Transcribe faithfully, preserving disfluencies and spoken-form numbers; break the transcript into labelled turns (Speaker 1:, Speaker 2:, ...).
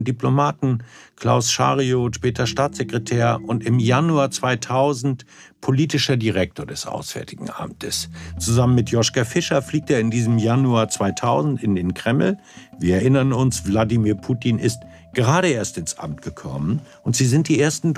Speaker 1: Diplomaten Klaus Schariot, später Staatssekretär und im Januar zweitausend politischer Direktor des Auswärtigen Amtes. Zusammen mit Joschka Fischer fliegt er in diesem Januar zweitausend in den Kreml. Wir erinnern uns, Wladimir Putin ist gerade erst ins Amt gekommen und sie sind die ersten